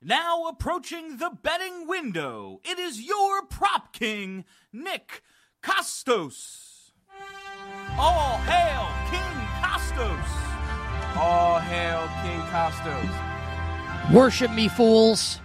Now approaching the betting window, it is your prop king, Nick Kostos. All hail King Kostos. All hail King Kostos. Worship me, fools.